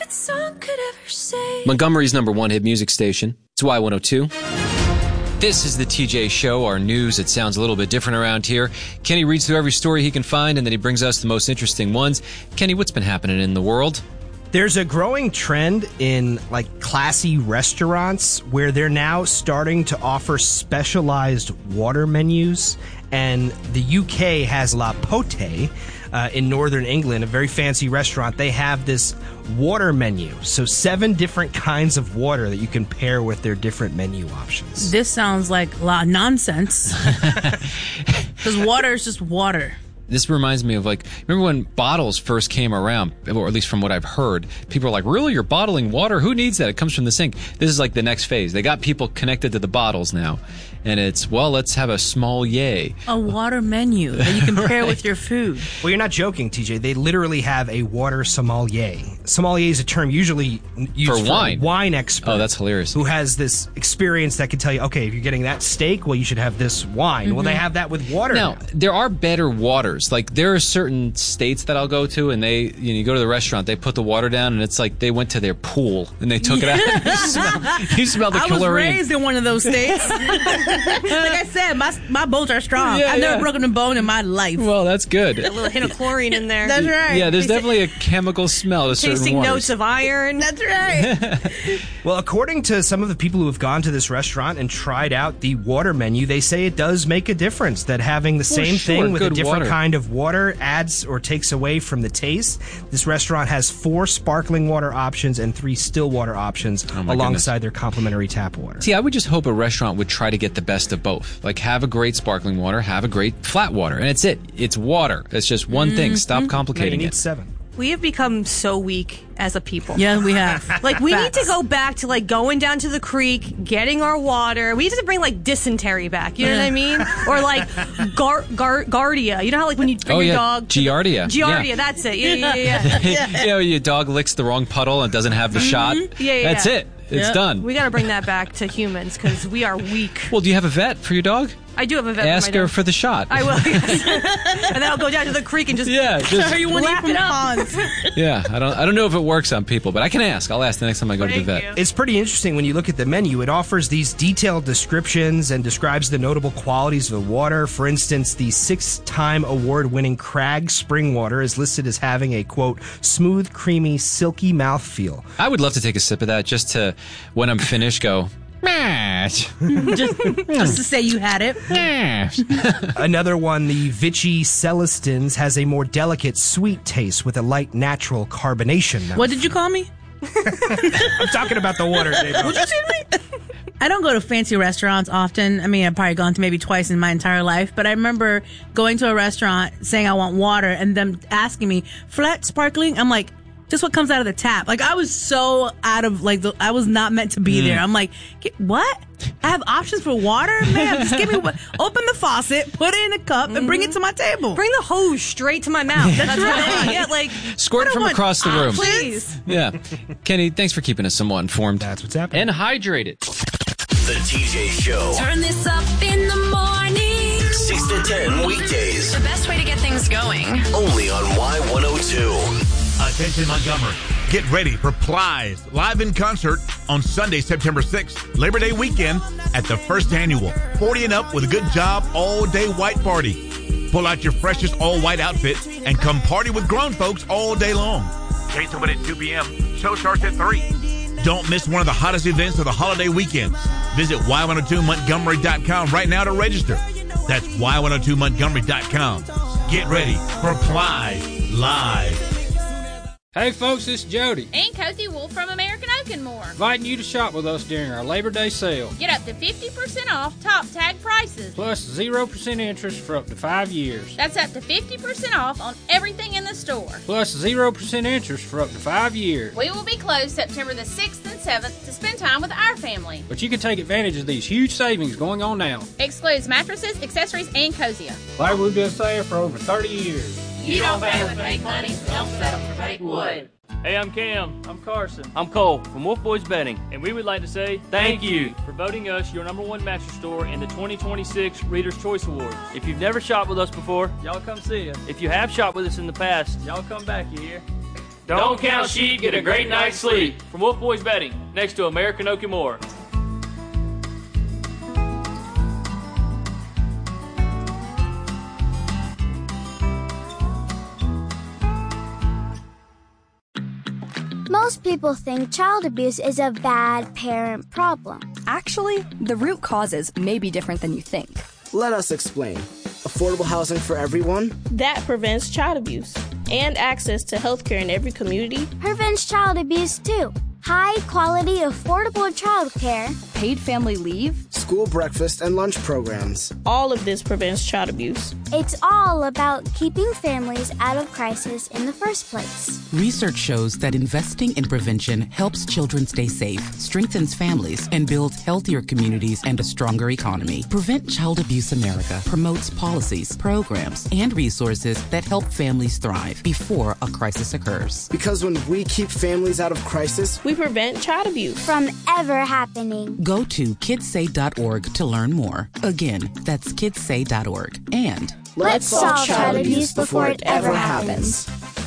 that song could ever say. Montgomery's #1 hit music station. It's Y102. This is the TJ Show, our news. It sounds a little bit different around here. Kenny reads through every story he can find, and then he brings us the most interesting ones. Kenny, what's been happening in the world? There's a growing trend in classy restaurants where they're now starting to offer specialized water menus. And the UK has La Pote in northern England, a very fancy restaurant. They have this water menu. So 7 different kinds of water that you can pair with their different menu options. This sounds like a lot of nonsense. Because water is just water. This reminds me of, remember when bottles first came around, or at least from what I've heard, people are like, really, you're bottling water? Who needs that? It comes from the sink. This is the next phase. They got people connected to the bottles now. And it's, let's have a small yay. A water menu that you can pair with your food. Well, you're not joking, TJ. They literally have a water sommelier. Sommelier is a term usually used for wine. A wine expert. Oh, that's hilarious. Who has this experience that can tell you, okay, if you're getting that steak, you should have this wine. Mm-hmm. Well, they have that with water. Now, there are better waters. There are certain states that I'll go to, and you go to the restaurant, they put the water down, and it's they went to their pool, and they took it out. You smell the chlorine. I was raised in one of those states. Like I said, my bones are strong. I've never broken a bone in my life. Well, that's good. A little hint of chlorine in there. That's right. Yeah, there's definitely a chemical smell to certain waters. Tasting notes of iron. That's right. Well, according to some of the people who have gone to this restaurant and tried out the water menu, they say it does make a difference, that having the same thing with a different kind of water adds or takes away from the taste. This restaurant has 4 sparkling water options and 3 still water options alongside their complimentary tap water. See, I would just hope a restaurant would try to get the best of both. Have a great sparkling water, have a great flat water, and it's it. It's water. It's just one thing. Stop complicating you need it. 7. We have become so weak as a people. Yeah, we have. We need to go back to going down to the creek, getting our water. We need to bring dysentery back. You know what I mean? Or Gardia. You know how when you bring your dog. Giardia. Giardia, that's it. Yeah. Your dog licks the wrong puddle and doesn't have the shot. Yeah. That's it. It's done. We got to bring that back to humans because we are weak. Well, do you have a vet for your dog? I do have a vet. Ask her for the shot. I will. Yes. And then I'll go down to the creek and just Are you one wrap it up? Yeah, I don't know if it works on people, but I can ask. I'll ask the next time I go to the vet. It's pretty interesting when you look at the menu. It offers these detailed descriptions and describes the notable qualities of the water. For instance, the 6-time award-winning Crag spring water is listed as having a, quote, smooth, creamy, silky mouthfeel. I would love to take a sip of that just to, when I'm finished, go, just to say you had it. Another one, the Vichy Celestins, has a more delicate, sweet taste with a light, natural carbonation. What did you call me? I'm talking about the water, Dave. Would you see me? I don't go to fancy restaurants often. I mean, I've probably gone to maybe twice in my entire life, but I remember going to a restaurant saying I want water and them asking me, flat, sparkling? I'm like, just what comes out of the tap. I was so out of, I was not meant to be there. I'm like, what? I have options for water? Man, just give me open the faucet, put it in a cup, and bring it to my table. Bring the hose straight to my mouth. That's right. Yeah, squirt it from across the room. Please. Yeah. Kenny, thanks for keeping us somewhat informed. That's what's happening. And hydrated. The TJ Show. Turn this up in the morning. 6 to 10 weekdays. The best way to get things going. Only on Y102. Attention Montgomery. Get ready for Plies live in concert on Sunday, September 6th, Labor Day weekend at the first annual 40 and Up with a Good Job all-day white party. Pull out your freshest all-white outfit and come party with grown folks all day long. Gates open at 2 p.m. Show starts at 3. Don't miss one of the hottest events of the holiday weekends. Visit Y102Montgomery.com right now to register. That's Y102Montgomery.com. Get ready for Plies Live. Hey folks, it's Jody. And Cozy Wolf from American Oak and More. Inviting you to shop with us during our Labor Day sale. Get up to 50% off top tag prices. Plus 0% interest for up to 5 years. That's up to 50% off on everything in the store. Plus 0% interest for up to 5 years. We will be closed September the 6th and 7th to spend time with our family. But you can take advantage of these huge savings going on now. Excludes mattresses, accessories, and Cozier. Like we've been saying for over 30 years. You don't pay with fake money, don't settle for fake wood. Hey, I'm Cam. I'm Carson. I'm Cole from Wolf Boys Betting. And we would like to say thank you for voting us your #1 mattress store in the 2026 Reader's Choice Awards. If you've never shopped with us before, y'all come see us. If you have shopped with us in the past, y'all come back, you hear? Don't count sheep, get a great night's sleep. From Wolf Boys Bedding, next to American Okie-Moore. Most people think child abuse is a bad parent problem. Actually, the root causes may be different than you think. Let us explain. Affordable housing for everyone. That prevents child abuse. And access to healthcare in every community. Prevents child abuse too. High-quality, affordable childcare. Paid family leave. School breakfast and lunch programs. All of this prevents child abuse. It's all about keeping families out of crisis in the first place. Research shows that investing in prevention helps children stay safe, strengthens families, and builds healthier communities and a stronger economy. Prevent Child Abuse America promotes policies, programs, and resources that help families thrive before a crisis occurs. Because when we keep families out of crisis, we prevent child abuse from ever happening. Go to kidssay.org to learn more. Again, that's kidssay.org. And let's solve child abuse before it ever happens.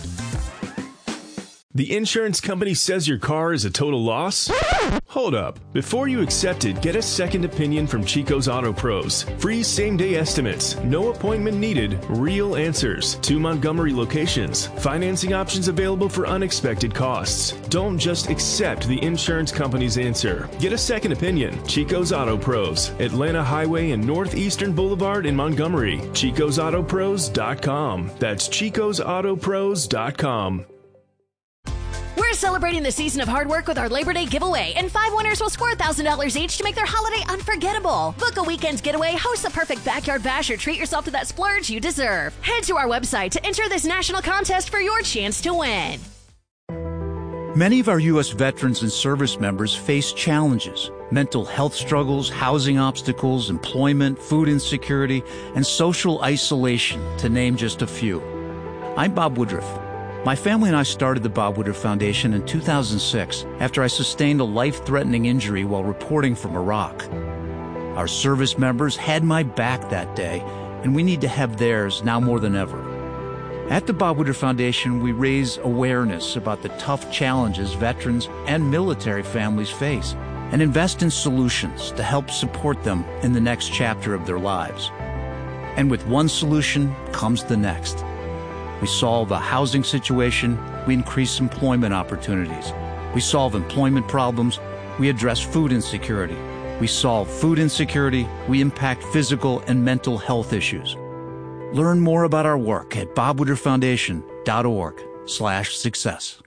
The insurance company says your car is a total loss? Hold up. Before you accept it, get a second opinion from Chico's Auto Pros. Free same-day estimates. No appointment needed. Real answers. 2 Montgomery locations. Financing options available for unexpected costs. Don't just accept the insurance company's answer. Get a second opinion. Chico's Auto Pros. Atlanta Highway and Northeastern Boulevard in Montgomery. ChicosAutoPros.com. That's ChicosAutoPros.com. We're celebrating the season of hard work with our Labor Day giveaway, and 5 winners will score $1,000 each to make their holiday unforgettable. Book a weekend's getaway, host the perfect backyard bash, or treat yourself to that splurge you deserve. Head to our website to enter this national contest for your chance to win. Many of our U.S. veterans and service members face challenges: mental health struggles, housing obstacles, employment, food insecurity, and social isolation, to name just a few. I'm Bob Woodruff. My family and I started the Bob Woodruff Foundation in 2006 after I sustained a life-threatening injury while reporting from Iraq. Our service members had my back that day, and we need to have theirs now more than ever. At the Bob Woodruff Foundation, we raise awareness about the tough challenges veterans and military families face and invest in solutions to help support them in the next chapter of their lives. And with one solution comes the next. We solve a housing situation, we increase employment opportunities. We solve employment problems, we address food insecurity. We solve food insecurity, we impact physical and mental health issues. Learn more about our work at bobwoodrufffoundation.org/success.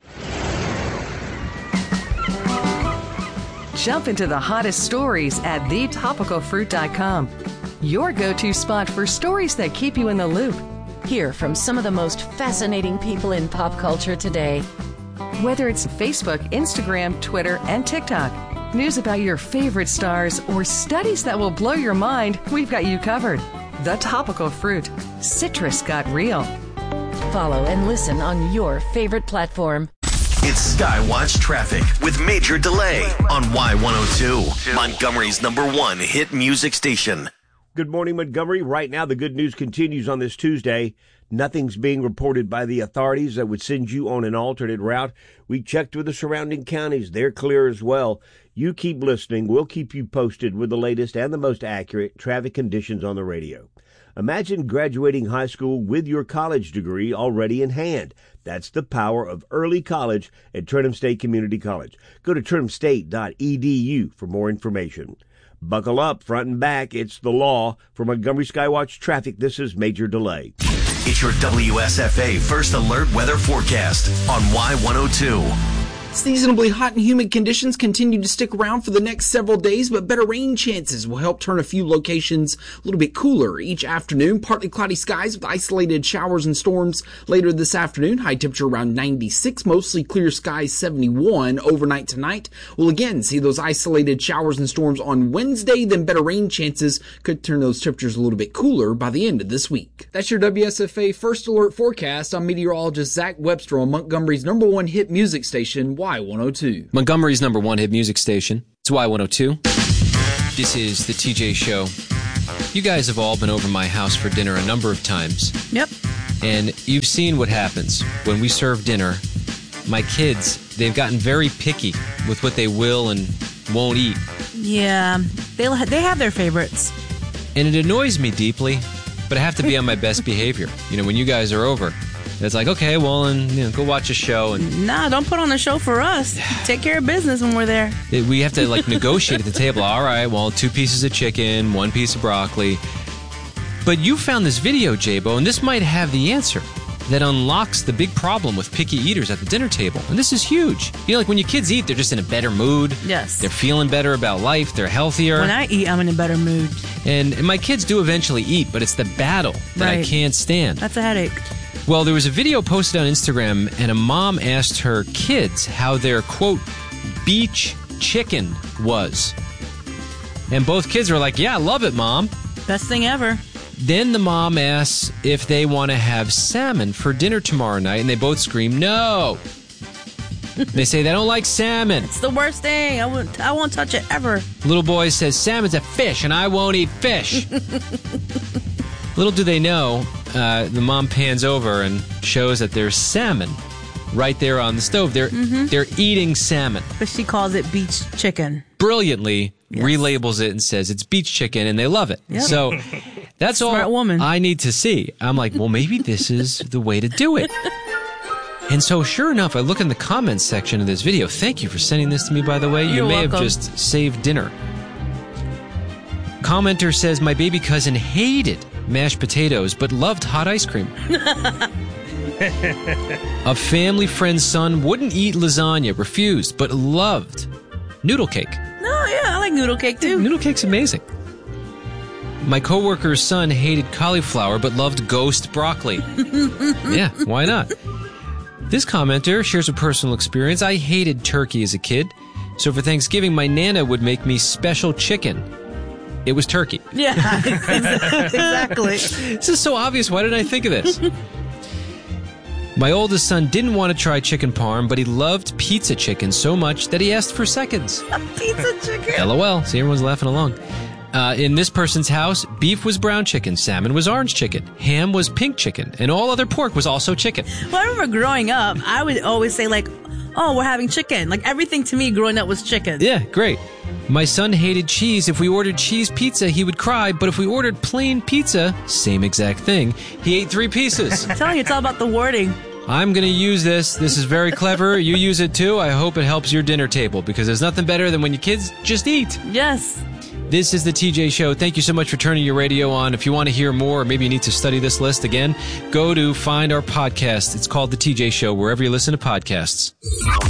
Jump into the hottest stories at thetopicalfruit.com. Your go-to spot for stories that keep you in the loop. Hear from some of the most fascinating people in pop culture today. Whether it's Facebook, Instagram, Twitter, and TikTok, news about your favorite stars, or studies that will blow your mind, we've got you covered. The Topical Fruit. Citrus got real. Follow and listen on your favorite platform. It's Skywatch Traffic with Major Delay on Y102, Montgomery's #1 hit music station. Good morning, Montgomery. Right now, the good news continues on this Tuesday. Nothing's being reported by the authorities that would send you on an alternate route. We checked with the surrounding counties. They're clear as well. You keep listening. We'll keep you posted with the latest and the most accurate traffic conditions on the radio. Imagine graduating high school with your college degree already in hand. That's the power of early college at Trenton State Community College. Go to trentomstate.edu for more information. Buckle up, front and back. It's the law. For Montgomery Skywatch Traffic, this is Major Delay. It's your WSFA First Alert Weather Forecast on Y102. Seasonably hot and humid conditions continue to stick around for the next several days, but better rain chances will help turn a few locations a little bit cooler each afternoon. Partly cloudy skies with isolated showers and storms later this afternoon. High temperature around 96, mostly clear skies 71 overnight tonight. We'll again see those isolated showers and storms on Wednesday, then better rain chances could turn those temperatures a little bit cooler by the end of this week. That's your WSFA First Alert Forecast. I'm meteorologist Zach Webster on Montgomery's #1 hit music station, Y102. Montgomery's #1 hit music station. It's Y102. This is the TJ Show. You guys have all been over my house for dinner a number of times. Yep. And you've seen what happens when we serve dinner my kids, they've gotten very picky with what they will and won't eat. Yeah, they have their favorites. And it annoys me deeply, but I have to be on my best behavior. You know, when you guys are over, it's like, okay, well, and go watch a show. And nah, don't put on a show for us. Take care of business when we're there. We have to negotiate at the table. All right, well, 2 pieces of chicken, 1 piece of broccoli. But you found this video, J-Bo, and this might have the answer that unlocks the big problem with picky eaters at the dinner table. And this is huge. You know, like when your kids eat, they're just in a better mood. Yes. They're feeling better about life. They're healthier. When I eat, I'm in a better mood. And my kids do eventually eat, but it's the battle that I can't stand. That's a headache. Well, there was a video posted on Instagram, and a mom asked her kids how their, quote, beach chicken was. And both kids were like, yeah, I love it, Mom. Best thing ever. Then the mom asks if they want to have salmon for dinner tomorrow night, and they both scream, no. They say they don't like salmon. It's the worst thing. I won't touch it ever. Little boy says, salmon's a fish, and I won't eat fish. Little do they know, the mom pans over and shows that there's salmon right there on the stove. They're eating salmon. But she calls it beach chicken. Brilliantly relabels it and says it's beach chicken, and they love it. Yep. So that's Smart all woman. I need to see. I'm like, well, maybe this is the way to do it. And so sure enough, I look in the comments section of this video. Thank you for sending this to me, by the way. You may have just saved dinner. Commenter says, my baby cousin hated mashed potatoes but loved hot ice cream. A family friend's son wouldn't eat lasagna, refused, but loved noodle cake. Oh, yeah, I like noodle cake, too. Noodle cake's amazing. My coworker's son hated cauliflower, but loved ghost broccoli. Yeah, why not? This commenter shares a personal experience. I hated turkey as a kid, so for Thanksgiving, my Nana would make me special chicken. It was turkey. Yeah, exactly. This is so obvious. Why didn't I think of this? My oldest son didn't want to try chicken parm, but he loved pizza chicken so much that he asked for seconds. Pizza chicken. LOL. See, everyone's laughing along. In this person's house, beef was brown chicken, salmon was orange chicken, ham was pink chicken, and all other pork was also chicken. Well, I remember growing up, I would always say, like, oh, we're having chicken. Like, everything to me growing up was chicken. Yeah, great. My son hated cheese. If we ordered cheese pizza, he would cry, but if we ordered plain pizza, same exact thing, he ate 3 pieces. I'm telling you, it's all about the wording. I'm going to use this. This is very clever. You use it too. I hope it helps your dinner table, because there's nothing better than when your kids just eat. Yes. This is the TJ Show. Thank you so much for turning your radio on. If you want to hear more, or maybe you need to study this list again, go to find our podcast. It's called The TJ Show, wherever you listen to podcasts.